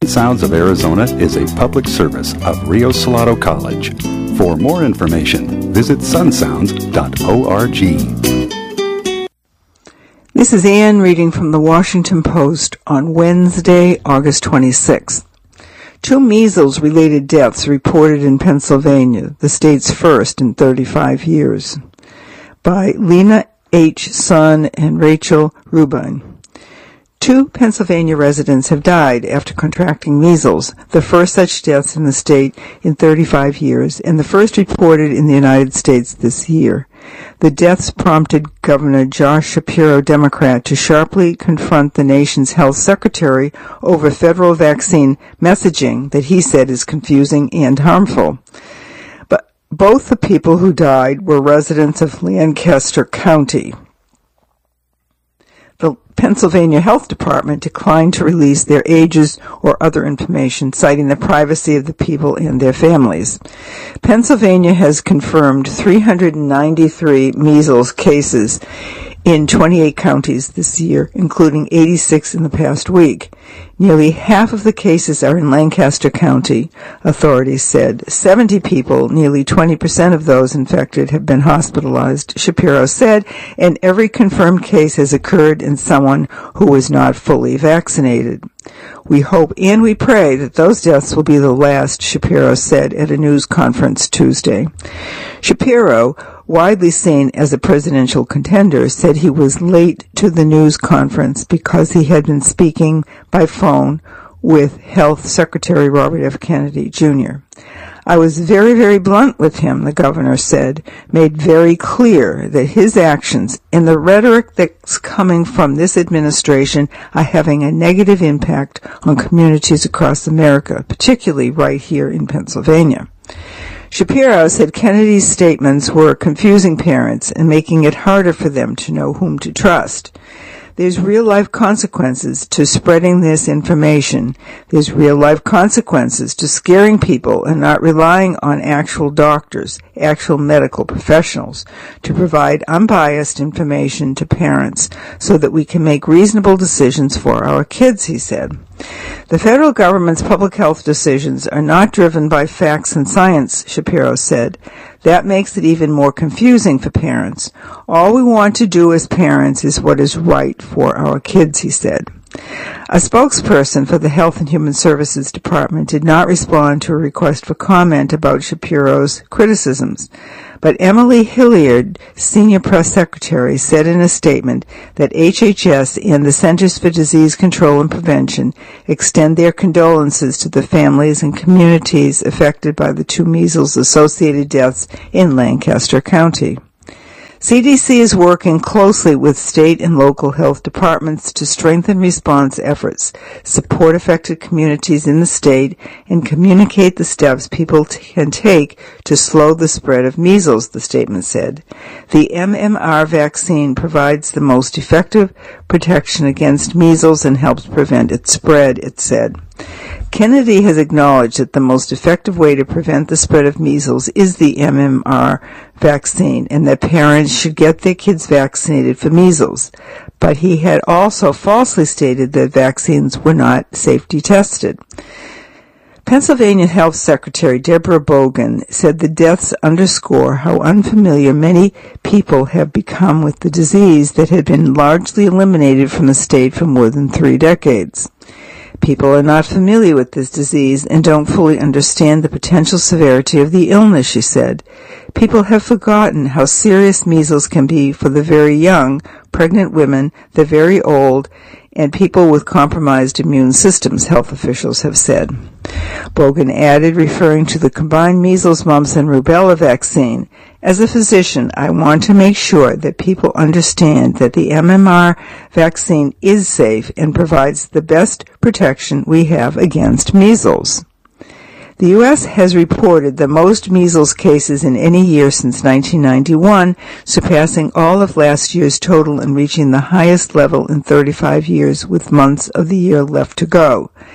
Sounds of Arizona is a public service of Rio Salado College. For more information, visit sunsounds.org. This is Ann reading from the Washington Post on Wednesday, August 26th. 2 measles-related deaths reported in Pennsylvania, the state's first in 35 years. By Lena H. Sun and Rachel Rubin. 2 Pennsylvania residents have died after contracting measles, the first such deaths in the state in 35 years, and the first reported in the United States this year. The deaths prompted Governor Josh Shapiro, Democrat, to sharply confront the nation's health secretary over federal vaccine messaging that he said is confusing and harmful. But both the people who died were residents of Lancaster County. The Pennsylvania Health Department declined to release their ages or other information, citing the privacy of the people and their families. Pennsylvania has confirmed 393 measles cases in 28 counties this year, including 86 in the past week. Nearly half of the cases are in Lancaster County, authorities said. 70 people, nearly 20% of those infected, have been hospitalized, Shapiro said, and every confirmed case has occurred in someone who was not fully vaccinated. We hope and we pray that those deaths will be the last, Shapiro said at a news conference Tuesday. Shapiro, widely seen as a presidential contender, said he was late to the news conference because he had been speaking by phone with Health Secretary Robert F. Kennedy, Jr. I was very, very blunt with him, the governor said, made very clear that his actions and the rhetoric that's coming from this administration are having a negative impact on communities across America, particularly right here in Pennsylvania. Shapiro said Kennedy's statements were confusing parents and making it harder for them to know whom to trust. There's real-life consequences to spreading this information. There's real-life consequences to scaring people and not relying on actual doctors, actual medical professionals, to provide unbiased information to parents so that we can make reasonable decisions for our kids, he said. The federal government's public health decisions are not driven by facts and science, Shapiro said. That makes it even more confusing for parents. All we want to do as parents is what is right for our kids, he said. A spokesperson for the Health and Human Services Department did not respond to a request for comment about Shapiro's criticisms, but Emily Hilliard, senior press secretary, said in a statement that HHS and the Centers for Disease Control and Prevention extend their condolences to the families and communities affected by the 2 measles-associated deaths in Lancaster County. CDC is working closely with state and local health departments to strengthen response efforts, support affected communities in the state, and communicate the steps people can take to slow the spread of measles, the statement said. The MMR vaccine provides the most effective protection against measles and helps prevent its spread, it said. Kennedy has acknowledged that the most effective way to prevent the spread of measles is the MMR vaccine and that parents should get their kids vaccinated for measles. But he had also falsely stated that vaccines were not safety tested. Pennsylvania Health Secretary Deborah Bogan said the deaths underscore how unfamiliar many people have become with the disease that had been largely eliminated from the state for more than 3 decades. People are not familiar with this disease and don't fully understand the potential severity of the illness, she said. People have forgotten how serious measles can be for the very young, pregnant women, the very old, and people with compromised immune systems, health officials have said. Bogan added, referring to the combined measles, mumps, and rubella vaccine, as a physician, I want to make sure that people understand that the MMR vaccine is safe and provides the best protection we have against measles. The U.S. has reported the most measles cases in any year since 1991, surpassing all of last year's total and reaching the highest level in 35 years with months of the year left to go.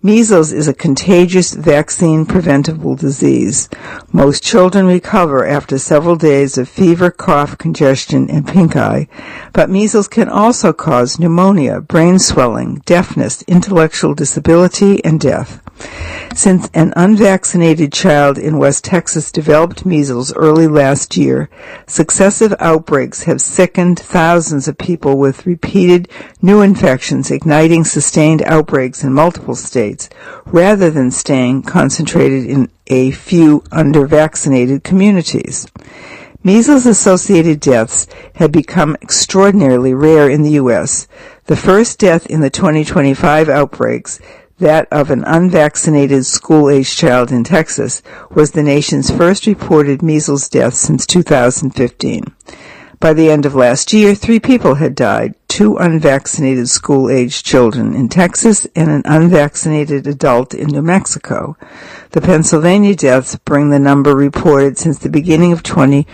Measles is a contagious vaccine-preventable disease. Most children recover after several days of fever, cough, congestion, and pink eye, but measles can also cause pneumonia, brain swelling, deafness, intellectual disability, and death. Since an unvaccinated child in West Texas developed measles early last year, successive outbreaks have sickened thousands of people with repeated new infections, igniting sustained outbreaks in multiple states, rather than staying concentrated in a few under-vaccinated communities. Measles-associated deaths have become extraordinarily rare in the U.S. The first death in the 2025 outbreaks, that of an unvaccinated school-aged child in Texas, was the nation's first reported measles death since 2015. By the end of last year, 3 people had died, 2 unvaccinated school-aged children in Texas and an unvaccinated adult in New Mexico. The Pennsylvania deaths bring the number reported since the beginning of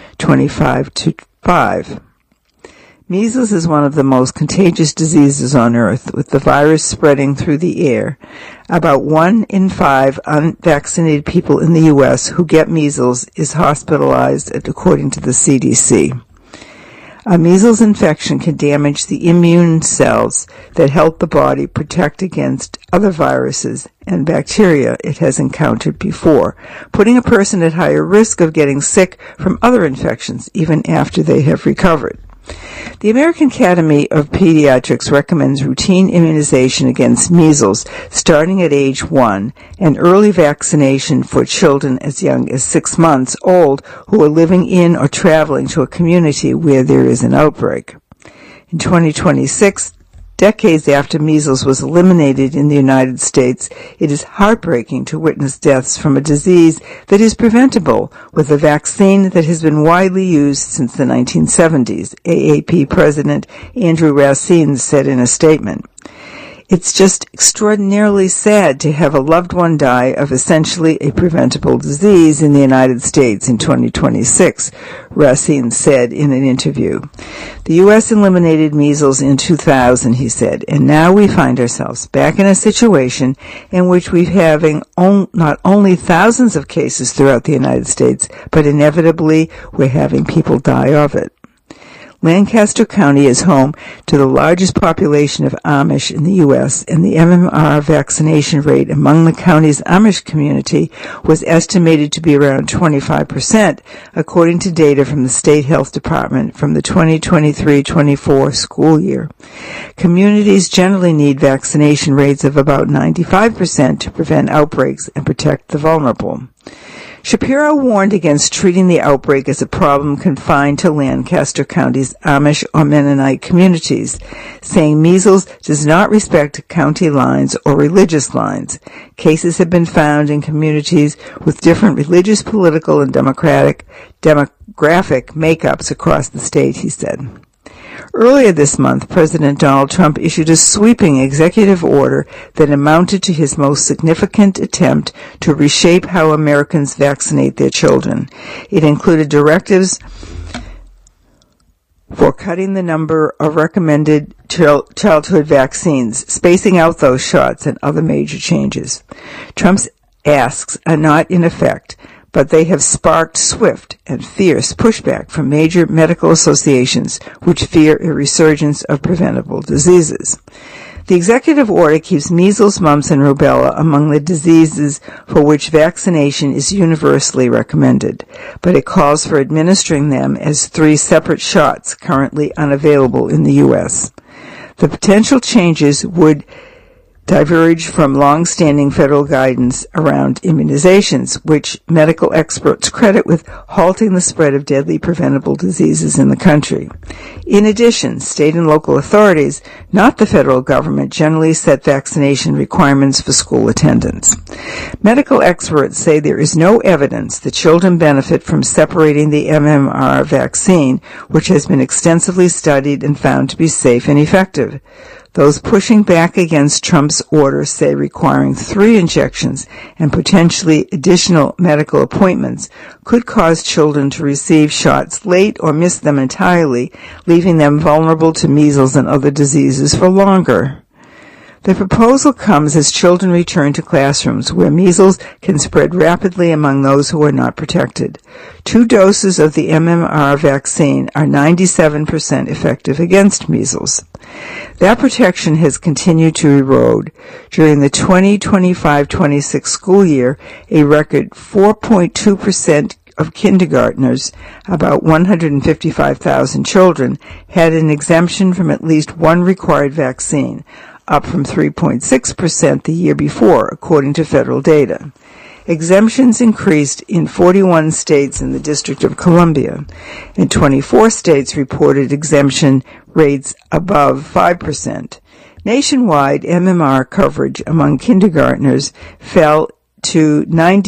2025 to 5. Measles is one of the most contagious diseases on earth, with the virus spreading through the air. About 1 in 5 unvaccinated people in the U.S. who get measles is hospitalized, according to the CDC. A measles infection can damage the immune cells that help the body protect against other viruses and bacteria it has encountered before, putting a person at higher risk of getting sick from other infections even after they have recovered. The American Academy of Pediatrics recommends routine immunization against measles starting at age 1 and early vaccination for children as young as 6 months old who are living in or traveling to a community where there is an outbreak. In 2026, decades after measles was eliminated in the United States, it is heartbreaking to witness deaths from a disease that is preventable with a vaccine that has been widely used since the 1970s, AAP President Andrew Racine said in a statement. It's just extraordinarily sad to have a loved one die of essentially a preventable disease in the United States in 2026, Racine said in an interview. The U.S. eliminated measles in 2000, he said, and now we find ourselves back in a situation in which we're having not only thousands of cases throughout the United States, but inevitably we're having people die of it. Lancaster County is home to the largest population of Amish in the U.S., and the MMR vaccination rate among the county's Amish community was estimated to be around 25%, according to data from the State Health Department from the 2023-24 school year. Communities generally need vaccination rates of about 95% to prevent outbreaks and protect the vulnerable. Shapiro warned against treating the outbreak as a problem confined to Lancaster County's Amish or Mennonite communities, saying measles does not respect county lines or religious lines. Cases have been found in communities with different religious, political, and demographic makeups across the state, he said. Earlier this month, President Donald Trump issued a sweeping executive order that amounted to his most significant attempt to reshape how Americans vaccinate their children. It included directives for cutting the number of recommended childhood vaccines, spacing out those shots, and other major changes. Trump's asks are not in effect, but they have sparked swift and fierce pushback from major medical associations which fear a resurgence of preventable diseases. The executive order keeps measles, mumps, and rubella among the diseases for which vaccination is universally recommended, but it calls for administering them as 3 separate shots currently unavailable in the U.S. The potential changes would diverge from long-standing federal guidance around immunizations, which medical experts credit with halting the spread of deadly preventable diseases in the country. In addition, state and local authorities, not the federal government, generally set vaccination requirements for school attendance. Medical experts say there is no evidence that children benefit from separating the MMR vaccine, which has been extensively studied and found to be safe and effective. Those pushing back against Trump's order say requiring 3 injections and potentially additional medical appointments could cause children to receive shots late or miss them entirely, leaving them vulnerable to measles and other diseases for longer. The proposal comes as children return to classrooms where measles can spread rapidly among those who are not protected. 2 doses of the MMR vaccine are 97% effective against measles. That protection has continued to erode. During the 2025-26 school year, a record 4.2% of kindergartners, about 155,000 children, had an exemption from at least one required vaccine, up from 3.6% the year before, according to federal data. Exemptions increased in 41 states in the District of Columbia, and 24 states reported exemption rates above 5%. Nationwide, MMR coverage among kindergartners fell to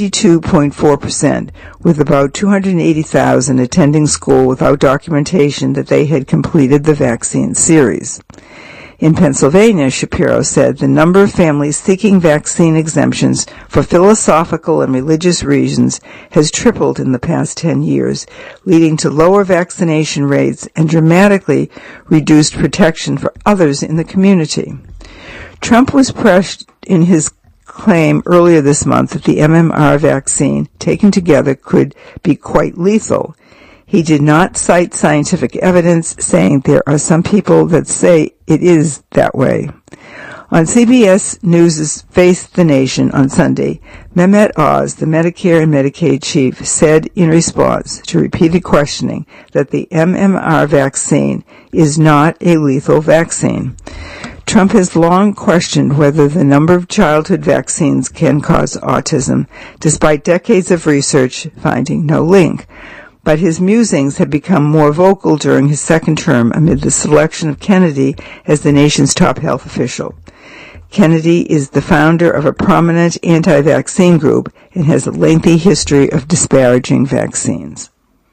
92.4%, with about 280,000 attending school without documentation that they had completed the vaccine series. In Pennsylvania, Shapiro said the number of families seeking vaccine exemptions for philosophical and religious reasons has tripled in the past 10 years, leading to lower vaccination rates and dramatically reduced protection for others in the community. Trump was pressed in his claim earlier this month that the MMR vaccine, taken together, could be quite lethal. He did not cite scientific evidence, saying there are some people that say it is that way. On CBS News' Face the Nation on Sunday, Mehmet Oz, the Medicare and Medicaid chief, said in response to repeated questioning that the MMR vaccine is not a lethal vaccine. Trump has long questioned whether the number of childhood vaccines can cause autism, despite decades of research finding no link. But his musings have become more vocal during his second term amid the selection of Kennedy as the nation's top health official. Kennedy is the founder of a prominent anti-vaccine group and has a lengthy history of disparaging vaccines.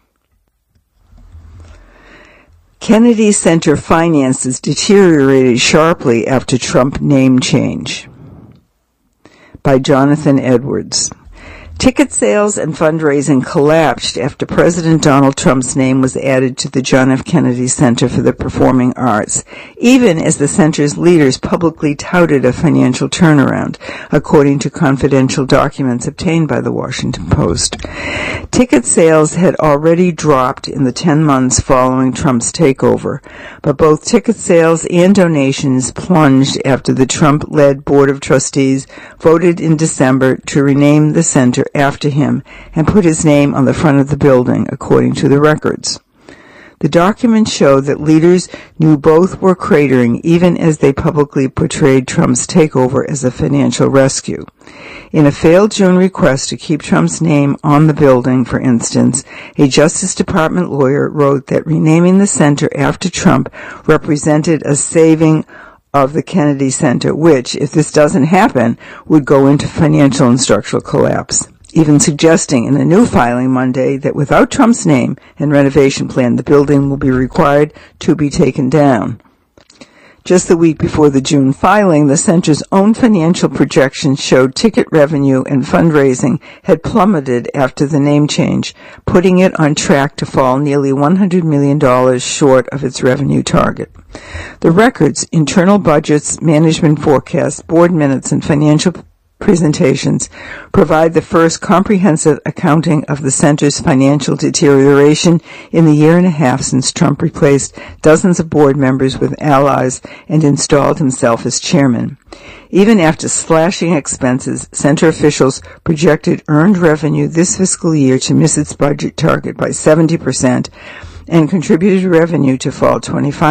Kennedy Center finances deteriorated sharply after Trump name change. By Jonathan Edwards. Ticket sales and fundraising collapsed after President Donald Trump's name was added to the John F. Kennedy Center for the Performing Arts, even as the center's leaders publicly touted a financial turnaround, according to confidential documents obtained by the Washington Post. Ticket sales had already dropped in the 10 months following Trump's takeover, but both ticket sales and donations plunged after the Trump-led Board of Trustees voted in December to rename the center after him and put his name on the front of the building, according to the records. The documents showed that leaders knew both were cratering, even as they publicly portrayed Trump's takeover as a financial rescue. In a failed June request to keep Trump's name on the building, for instance, a Justice Department lawyer wrote that renaming the center after Trump represented a saving of the Kennedy Center, which, if this doesn't happen, would go into financial and structural collapse, even suggesting in a new filing Monday that without Trump's name and renovation plan, the building will be required to be taken down. Just the week before the June filing, the center's own financial projections showed ticket revenue and fundraising had plummeted after the name change, putting it on track to fall nearly $100 million short of its revenue target. The records, internal budgets, management forecasts, board minutes, and financial presentations provide the first comprehensive accounting of the center's financial deterioration in the year and a half since Trump replaced dozens of board members with allies and installed himself as chairman. Even after slashing expenses, center officials projected earned revenue this fiscal year to miss its budget target by 70%, and contributed revenue to fall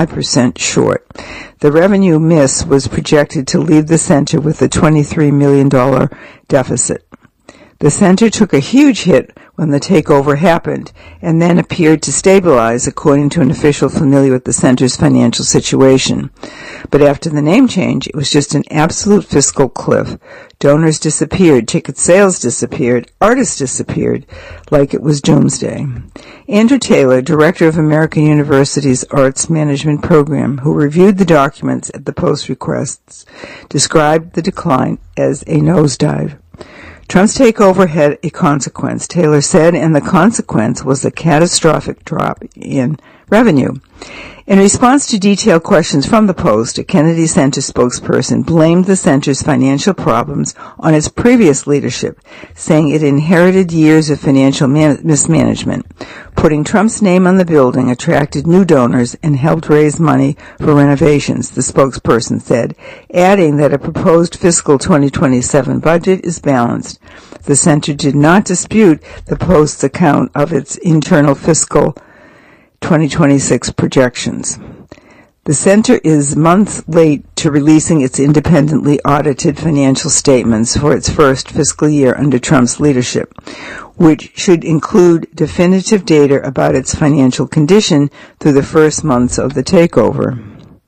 25% short. The revenue miss was projected to leave the center with a $23 million deficit. The center took a huge hit when the takeover happened and then appeared to stabilize, according to an official familiar with the center's financial situation. But after the name change, it was just an absolute fiscal cliff. Donors disappeared, ticket sales disappeared, artists disappeared, like it was doomsday. Andrew Taylor, director of American University's Arts Management Program, who reviewed the documents at the Post requests, described the decline as a nosedive. Trump's takeover had a consequence, Taylor said, and the consequence was a catastrophic drop in revenue. In response to detailed questions from the Post, a Kennedy Center spokesperson blamed the center's financial problems on its previous leadership, saying it inherited years of financial mismanagement. Putting Trump's name on the building attracted new donors and helped raise money for renovations, the spokesperson said, adding that a proposed fiscal 2027 budget is balanced. The center did not dispute the Post's account of its internal fiscal 2026 projections. The center is months late to releasing its independently audited financial statements for its first fiscal year under Trump's leadership, which should include definitive data about its financial condition through the first months of the takeover.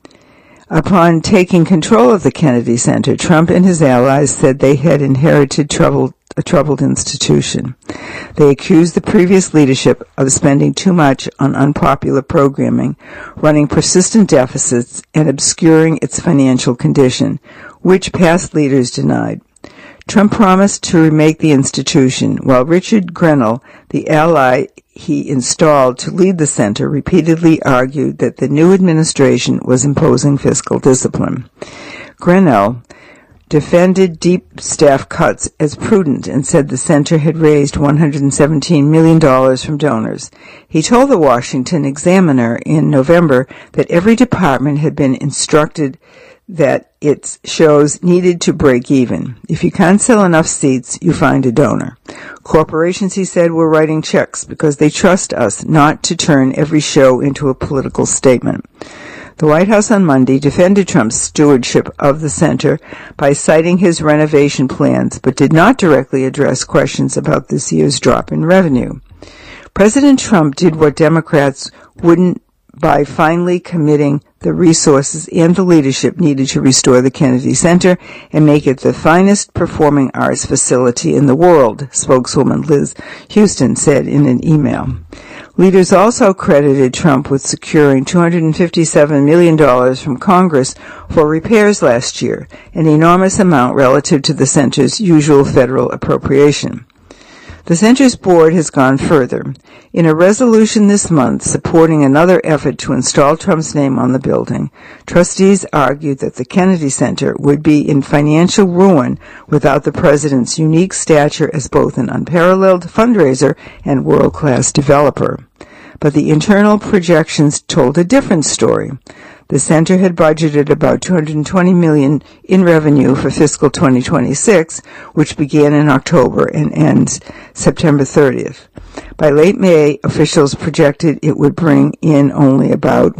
Upon taking control of the Kennedy Center, Trump and his allies said they had inherited a troubled institution. They accused the previous leadership of spending too much on unpopular programming, running persistent deficits, and obscuring its financial condition, which past leaders denied. Trump promised to remake the institution, while Richard Grenell, the ally he installed to lead the center, repeatedly argued that the new administration was imposing fiscal discipline. Grenell defended deep staff cuts as prudent and said the center had raised $117 million from donors. He told the Washington Examiner in November that every department had been instructed that its shows needed to break even. If you can't sell enough seats, you find a donor. Corporations, he said, were writing checks because they trust us not to turn every show into a political statement. The White House on Monday defended Trump's stewardship of the center by citing his renovation plans, but did not directly address questions about this year's drop in revenue. President Trump did what Democrats wouldn't by finally committing the resources and the leadership needed to restore the Kennedy Center and make it the finest performing arts facility in the world, spokeswoman Liz Houston said in an email. Leaders also credited Trump with securing $257 million from Congress for repairs last year, an enormous amount relative to the center's usual federal appropriation. The center's board has gone further. In a resolution this month supporting another effort to install Trump's name on the building, trustees argued that the Kennedy Center would be in financial ruin without the president's unique stature as both an unparalleled fundraiser and world-class developer. But the internal projections told a different story. The center had budgeted about $220 million in revenue for fiscal 2026, which began in October and ends September 30th. By late May, officials projected it would bring in only about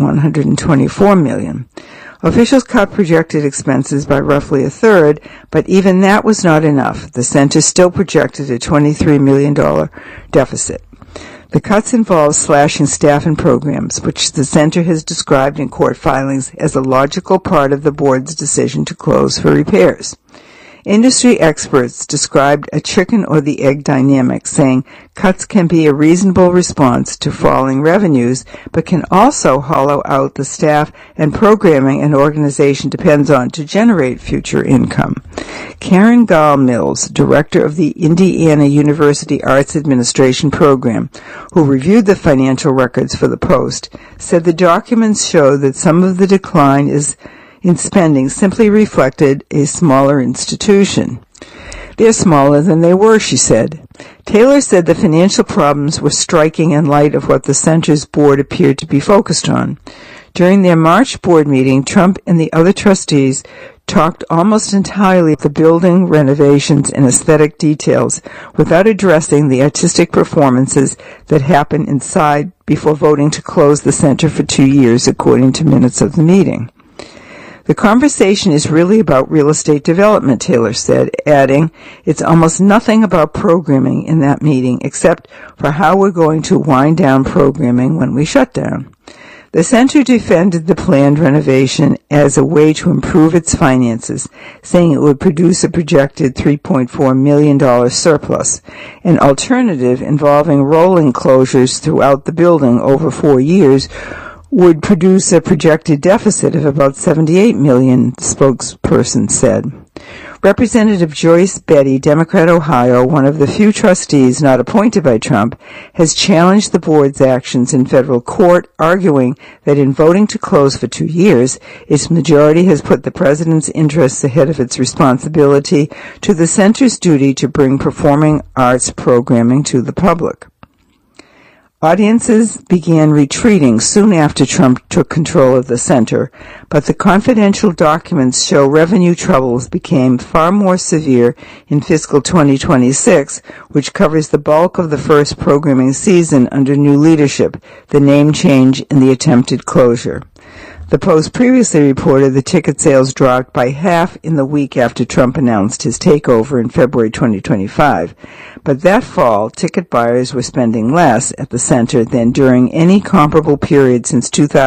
$124 million. Officials cut projected expenses by roughly a third, but even that was not enough. The center still projected a $23 million deficit. The cuts involve slashing staff and programs, which the center has described in court filings as a logical part of the board's decision to close for repairs. Industry experts described a chicken or the egg dynamic, saying cuts can be a reasonable response to falling revenues, but can also hollow out the staff and programming an organization depends on to generate future income. Karen Gall-Mills, director of the Indiana University Arts Administration program, who reviewed the financial records for the Post, said the documents show that some of the decline in spending simply reflected a smaller institution. They're smaller than they were, she said. Taylor said the financial problems were striking in light of what the center's board appeared to be focused on. During their March board meeting, Trump and the other trustees talked almost entirely about the building renovations and aesthetic details without addressing the artistic performances that happened inside before voting to close the center for 2 years, according to minutes of the meeting. The conversation is really about real estate development, Taylor said, adding, it's almost nothing about programming in that meeting except for how we're going to wind down programming when we shut down. The center defended the planned renovation as a way to improve its finances, saying it would produce a projected $3.4 million surplus. An alternative involving rolling closures throughout the building over 4 years would produce a projected deficit of about $78 million, the spokesperson said. Representative Joyce Betty, Democrat Ohio, one of the few trustees not appointed by Trump, has challenged the board's actions in federal court, arguing that in voting to close for 2 years, its majority has put the president's interests ahead of its responsibility to the center's duty to bring performing arts programming to the public. Audiences began retreating soon after Trump took control of the center, but the confidential documents show revenue troubles became far more severe in fiscal 2026, which covers the bulk of the first programming season under new leadership, the name change, and the attempted closure. The Post previously reported the ticket sales dropped by half in the week after Trump announced his takeover in February 2025. But that fall, ticket buyers were spending less at the center than during any comparable period since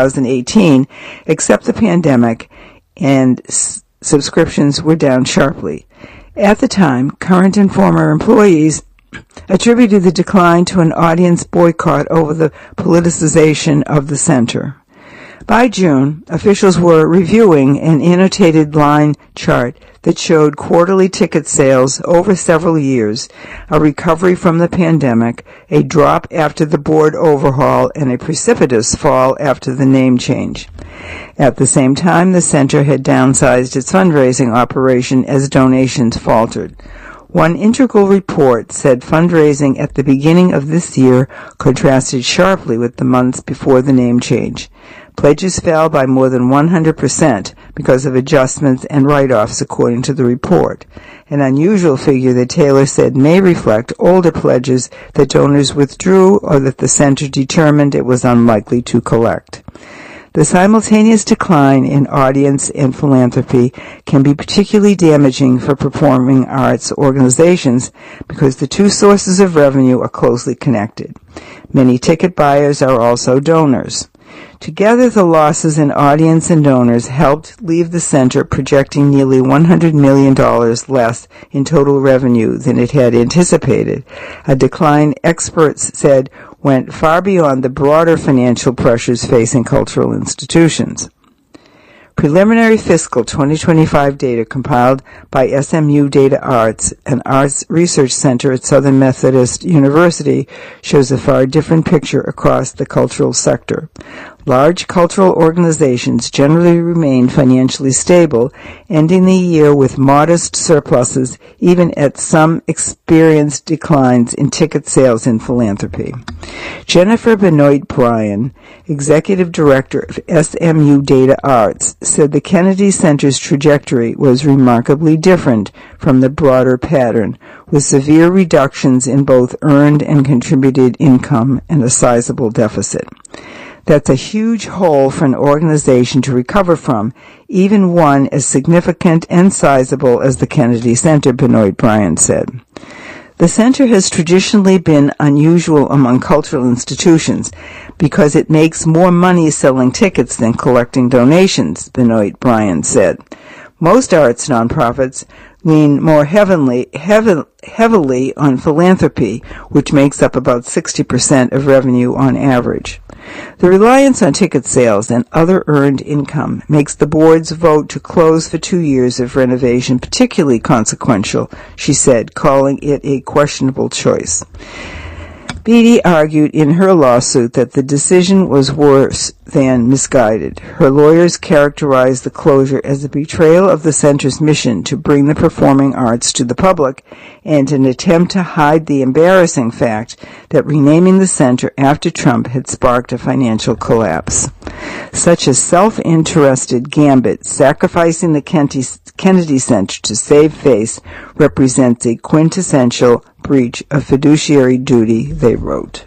2018, except the pandemic, and subscriptions were down sharply. At the time, current and former employees attributed the decline to an audience boycott over the politicization of the center. By June, officials were reviewing an annotated line chart that showed quarterly ticket sales over several years, a recovery from the pandemic, a drop after the board overhaul, and a precipitous fall after the name change. At the same time, the center had downsized its fundraising operation as donations faltered. One integral report said fundraising at the beginning of this year contrasted sharply with the months before the name change. Pledges fell by more than 100% because of adjustments and write-offs, according to the report. An unusual figure that Taylor said may reflect older pledges that donors withdrew or that the center determined it was unlikely to collect. The simultaneous decline in audience and philanthropy can be particularly damaging for performing arts organizations because the two sources of revenue are closely connected. Many ticket buyers are also donors. Together, the losses in audience and donors helped leave the center projecting nearly $100 million less in total revenue than it had anticipated, a decline experts said went far beyond the broader financial pressures facing cultural institutions. Preliminary fiscal 2025 data compiled by SMU Data Arts, an arts research center at Southern Methodist University, shows a far different picture across the cultural sector. Large cultural organizations generally remain financially stable, ending the year with modest surpluses, even as some experienced declines in ticket sales and philanthropy. Jennifer Benoit Bryan, executive director of SMU Data Arts, said the Kennedy Center's trajectory was remarkably different from the broader pattern, with severe reductions in both earned and contributed income and a sizable deficit. That's a huge hole for an organization to recover from, even one as significant and sizable as the Kennedy Center, Benoit Bryan said. The center has traditionally been unusual among cultural institutions because it makes more money selling tickets than collecting donations, Benoit Bryan said. Most arts nonprofits lean more heavily on philanthropy, which makes up about 60% of revenue on average. The reliance on ticket sales and other earned income makes the board's vote to close for 2 years of renovation particularly consequential, she said, calling it a questionable choice. Beatty argued in her lawsuit that the decision was worse than misguided. Her lawyers characterized the closure as a betrayal of the center's mission to bring the performing arts to the public and an attempt to hide the embarrassing fact that renaming the center after Trump had sparked a financial collapse. Such a self-interested gambit, sacrificing the Kennedy Center to save face, represents a quintessential breach of fiduciary duty, they wrote.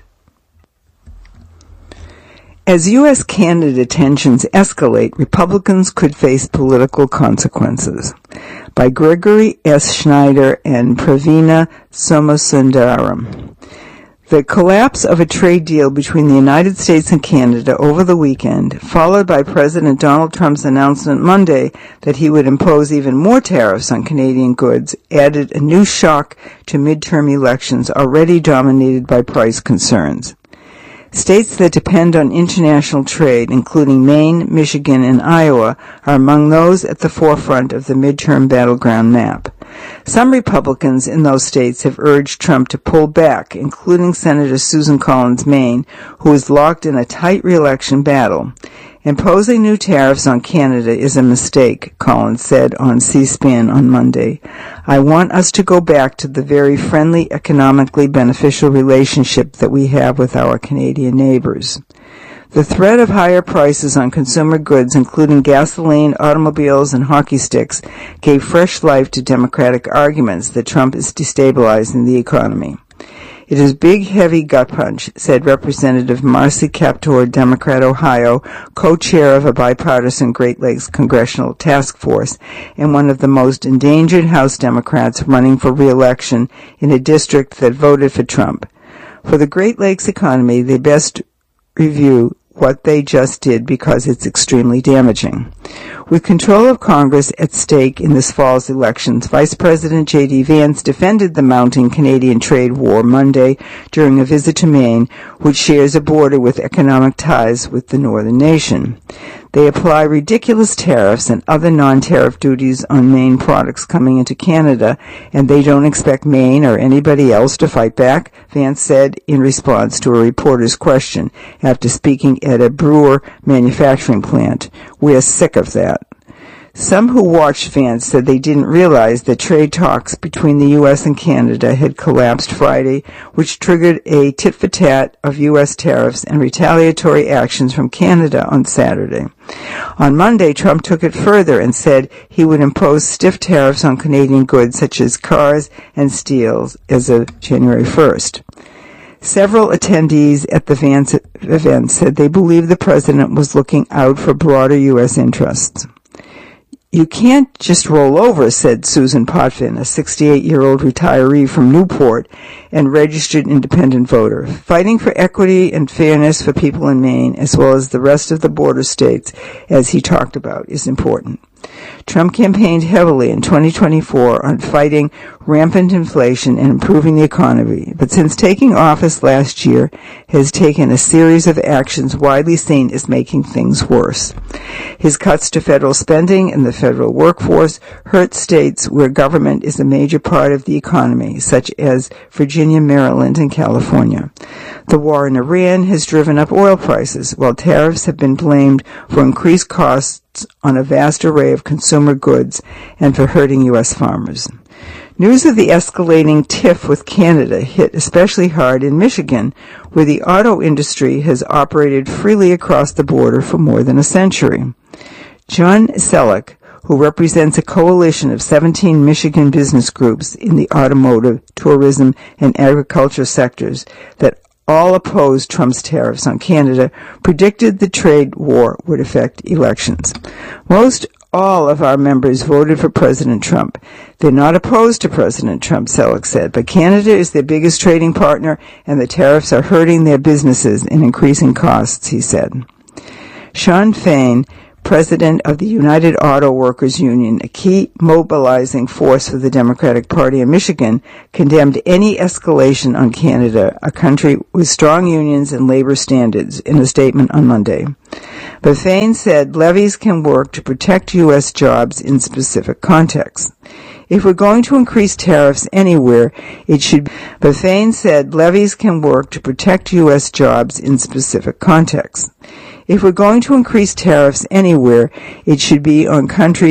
As U.S.-Canada tensions escalate, Republicans could face political consequences. By Gregory S. Schneider and Pravina Somasundaram. The collapse of a trade deal between the United States and Canada over the weekend, followed by President Donald Trump's announcement Monday that he would impose even more tariffs on Canadian goods, added a new shock to midterm elections already dominated by price concerns. States that depend on international trade, including Maine, Michigan, and Iowa, are among those at the forefront of the midterm battleground map. Some Republicans in those states have urged Trump to pull back, including Senator Susan Collins, Maine, who is locked in a tight re-election battle. Imposing new tariffs on Canada is a mistake, Collins said on C-SPAN on Monday. I want us to go back to the very friendly, economically beneficial relationship that we have with our Canadian neighbors. The threat of higher prices on consumer goods, including gasoline, automobiles, and hockey sticks, gave fresh life to Democratic arguments that Trump is destabilizing the economy. It is big, heavy gut punch, said Representative Marcy Kaptur, Democrat, Ohio, co-chair of a bipartisan Great Lakes Congressional Task Force and one of the most endangered House Democrats running for re-election in a district that voted for Trump. For the Great Lakes economy, they best review what they just did because it's extremely damaging. With control of Congress at stake in this fall's elections, Vice President J.D. Vance defended the mounting Canadian trade war Monday during a visit to Maine, which shares a border with economic ties with the northern nation. They apply ridiculous tariffs and other non-tariff duties on Maine products coming into Canada, and they don't expect Maine or anybody else to fight back, Vance said in response to a reporter's question after speaking at a brewer manufacturing plant. We're sick of that. Some who watched Vance said they didn't realize that trade talks between the U.S. and Canada had collapsed Friday, which triggered a tit-for-tat of U.S. tariffs and retaliatory actions from Canada on Saturday. On Monday, Trump took it further and said he would impose stiff tariffs on Canadian goods such as cars and steel as of January 1st. Several attendees at the Vance event said they believed the president was looking out for broader U.S. interests. You can't just roll over, said Susan Potvin, a 68-year-old retiree from Newport and registered independent voter. Fighting for equity and fairness for people in Maine, as well as the rest of the border states, as he talked about, is important. Trump campaigned heavily in 2024 on fighting rampant inflation and improving the economy, but since taking office last year has taken a series of actions widely seen as making things worse. His cuts to federal spending and the federal workforce hurt states where government is a major part of the economy, such as Virginia, Maryland, and California. The war in Iran has driven up oil prices, while tariffs have been blamed for increased costs on a vast array of consumer goods and for hurting U.S. farmers. News of the escalating tiff with Canada hit especially hard in Michigan, where the auto industry has operated freely across the border for more than a century. John Selleck, who represents a coalition of 17 Michigan business groups in the automotive, tourism, and agriculture sectors that all opposed Trump's tariffs on Canada, predicted the trade war would affect elections. Most all of our members voted for President Trump. They're not opposed to President Trump, Selleck said, but Canada is their biggest trading partner, and the tariffs are hurting their businesses and increasing costs, he said. Sean Fain, president of the United Auto Workers Union, a key mobilizing force for the Democratic Party in Michigan, condemned any escalation on Canada, a country with strong unions and labor standards, in a statement on Monday. But Fain said levies can work to protect U.S. jobs in specific contexts. If we're going to increase tariffs anywhere, it should be. But Fain said levies can work to protect U.S. jobs in specific contexts. If we're going to increase tariffs anywhere, it should be on countries